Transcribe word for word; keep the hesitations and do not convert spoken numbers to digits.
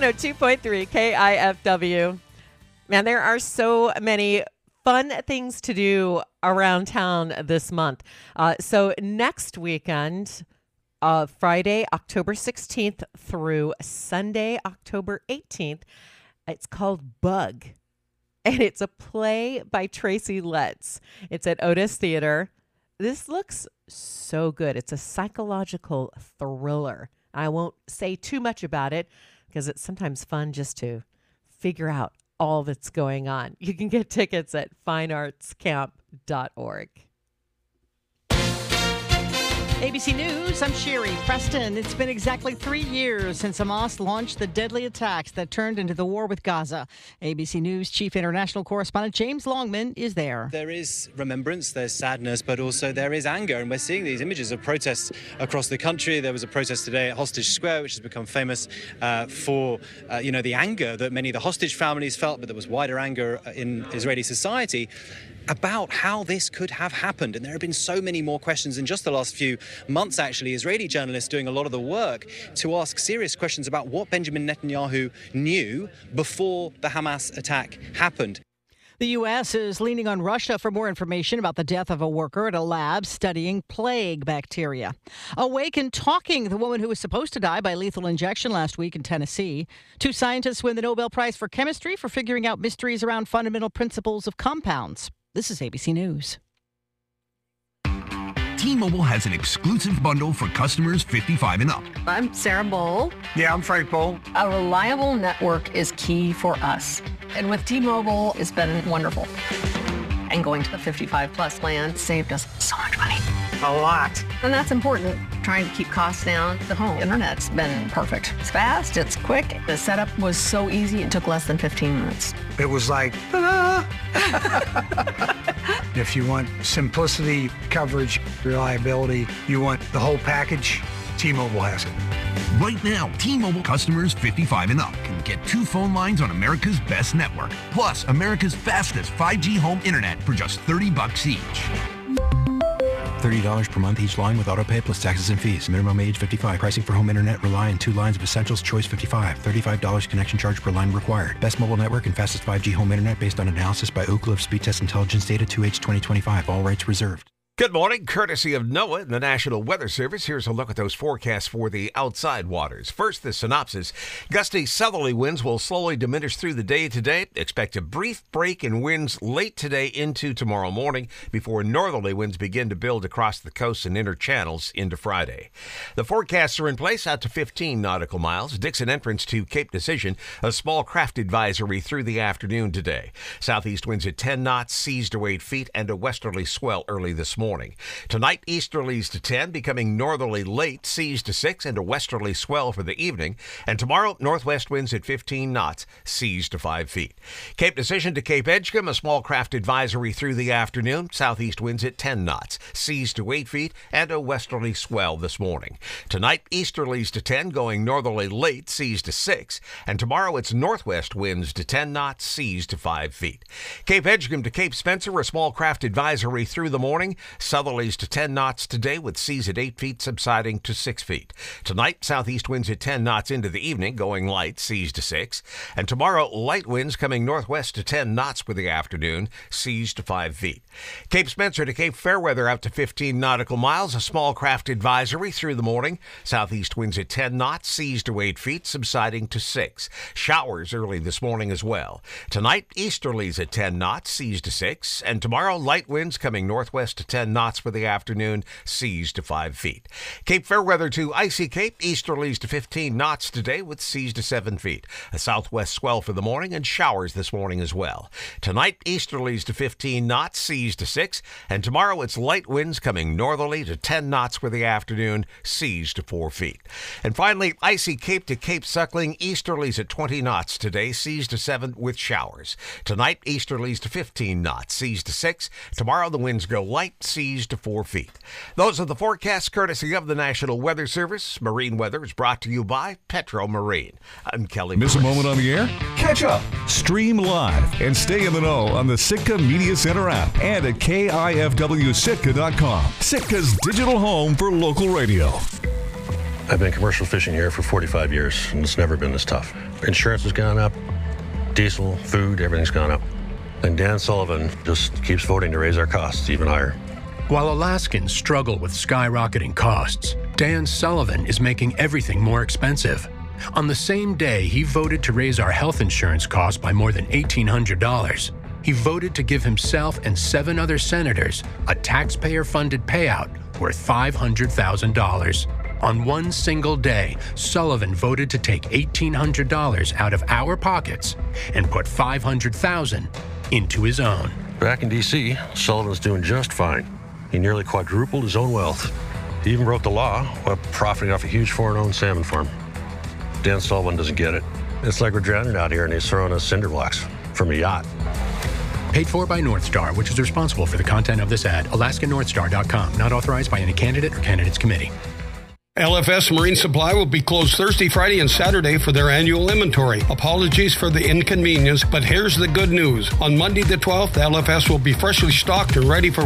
one oh two point three K I F W. Man, there are so many fun things to do around town this month. Uh, so next weekend, uh, Friday, October sixteenth through Sunday, October eighteenth, it's called Bug. And it's a play by Tracy Letts. It's at Otis Theater. This looks so good. It's a psychological thriller. I won't say too much about it because it's sometimes fun just to figure out all that's going on. You can get tickets at fine arts camp dot org. A B C News, I'm Sherry Preston. It's been exactly three years since Hamas launched the deadly attacks that turned into the war with Gaza. A B C News chief international correspondent James Longman is there. There is remembrance, there's sadness, but also there is anger. And we're seeing these images of protests across the country. There was a protest today at Hostage Square, which has become famous uh, for, uh, you know, the anger that many of the hostage families felt, but there was wider anger in Israeli society about how this could have happened. And there have been so many more questions in just the last few months, actually. Israeli journalists doing a lot of the work to ask serious questions about what Benjamin Netanyahu knew before the Hamas attack happened. The U S is leaning on Russia for more information about the death of a worker at a lab studying plague bacteria. Awake and talking, the woman who was supposed to die by lethal injection last week in Tennessee. Two scientists win the Nobel Prize for Chemistry for figuring out mysteries around fundamental principles of compounds. This is A B C News. T-Mobile has an exclusive bundle for customers fifty-five and up. I'm Sarah Bowl. Yeah, I'm Frank Bowl. A reliable network is key for us. And with T-Mobile, it's been wonderful. And going to the fifty-five plus plan saved us so much money. A lot. And that's important. Trying to keep costs down. The home internet's been perfect. It's fast, it's quick. The setup was so easy, it took less than fifteen minutes. It was like, ah. If you want simplicity, coverage, reliability, you want the whole package, T-Mobile has it. Right now, T-Mobile customers fifty-five and up can get two phone lines on America's best network, plus America's fastest five G home internet for just thirty bucks each. thirty dollars per month each line with autopay plus taxes and fees. Minimum age fifty-five. Pricing for home internet rely on two lines of Essentials Choice fifty-five. thirty-five dollars connection charge per line required. Best mobile network and fastest five G home internet based on analysis by Ookla of Speed Test Intelligence Data two H twenty twenty-five. All rights reserved. Good morning, courtesy of NOAA and the National Weather Service. Here's a look at those forecasts for the outside waters. First, the synopsis. Gusty southerly winds will slowly diminish through the day today. Expect a brief break in winds late today into tomorrow morning before northerly winds begin to build across the coast and inner channels into Friday. The forecasts are in place out to fifteen nautical miles. Dixon entrance to Cape Decision, a small craft advisory through the afternoon today. Southeast winds at ten knots, seas to eight feet, and a westerly swell early this morning. Morning. Tonight, easterlies to ten, becoming northerly late, seas to six, and a westerly swell for the evening. And tomorrow, northwest winds at fifteen knots, seas to five feet. Cape Decision to Cape Edgecombe, a small craft advisory through the afternoon. Southeast winds at ten knots, seas to eight feet, and a westerly swell this morning. Tonight, easterlies to ten, going northerly late, seas to six. And tomorrow, it's northwest winds to ten knots, seas to five feet. Cape Edgecombe to Cape Spencer, a small craft advisory through the morning. Southerlies to ten knots today with seas at eight feet subsiding to six feet. Tonight, southeast winds at ten knots into the evening, going light, seas to six. And tomorrow, light winds coming northwest to ten knots for the afternoon, seas to five feet. Cape Spencer to Cape Fairweather out to fifteen nautical miles, a small craft advisory through the morning. Southeast winds at ten knots, seas to eight feet, subsiding to six. Showers early this morning as well. Tonight, easterlies at ten knots, seas to six. And tomorrow, light winds coming northwest to ten knots for the afternoon, seas to five feet. Cape Fairweather to Icy Cape, easterlies to fifteen knots today with seas to seven feet. A southwest swell for the morning and showers this morning as well. Tonight, easterlies to fifteen knots, seas to six. And tomorrow, it's light winds coming northerly to ten knots for the afternoon, seas to four feet. And finally, Icy Cape to Cape Suckling, easterlies at twenty knots today, seas to seven with showers. Tonight, easterlies to fifteen knots, seas to six. Tomorrow, the winds go light, seas to four feet. Those are the forecasts courtesy of the National Weather Service. Marine weather is brought to you by Petro Marine. I'm Kelly. Miss Morris. a moment on the air? Catch up, stream live, and stay in the know on the Sitka Media Center app and at K I F W Sitka dot com. Sitka's digital home for local radio. I've been commercial fishing here for forty-five years, and it's never been this tough. Insurance has gone up, diesel, food, everything's gone up. And Dan Sullivan just keeps voting to raise our costs even higher. While Alaskans struggle with skyrocketing costs, Dan Sullivan is making everything more expensive. On the same day he voted to raise our health insurance costs by more than eighteen hundred dollars, he voted to give himself and seven other senators a taxpayer-funded payout worth five hundred thousand dollars. On one single day, Sullivan voted to take eighteen hundred dollars out of our pockets and put five hundred thousand dollars into his own. Back in D C, Sullivan's doing just fine. He nearly quadrupled his own wealth. He even broke the law while profiting off a huge foreign-owned salmon farm. Dan Sullivan doesn't get it. It's like we're drowning out here and he's throwing us cinder blocks from a yacht. Paid for by North Star, which is responsible for the content of this ad. Alaska North Star dot com. Not authorized by any candidate or candidates committee. L F S Marine Supply will be closed Thursday, Friday, and Saturday for their annual inventory. Apologies for the inconvenience, but here's the good news. On Monday the twelfth, L F S will be freshly stocked and ready for